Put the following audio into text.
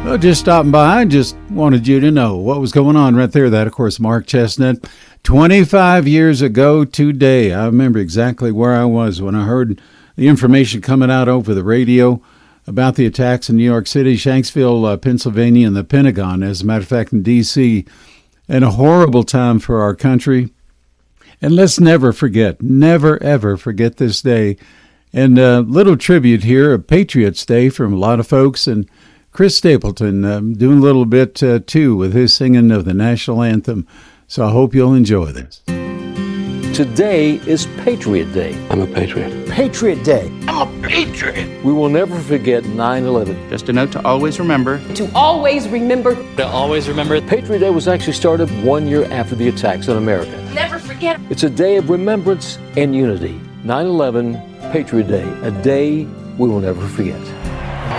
Well, just stopping by. I just wanted you to know what was going on right there. That, of course, Mark Chestnut. 25 years ago today, I remember exactly where I was when I heard the information coming out over the radio about the attacks in New York City, Shanksville, Pennsylvania, and the Pentagon, as a matter of fact, in D.C., and a horrible time for our country. And let's never forget, never, ever forget this day. And a little tribute here, a Patriots Day from a lot of folks, and Chris Stapleton doing a little bit, too, with his singing of the national anthem. So I hope you'll enjoy this. Today is Patriot Day. I'm a patriot. Patriot Day. I'm a patriot. We will never forget 9/11. Just a note to always remember. To always remember. To always remember. Patriot Day was actually started 1 year after the attacks on America. Never forget. It's a day of remembrance and unity. 9/11, Patriot Day, a day we will never forget.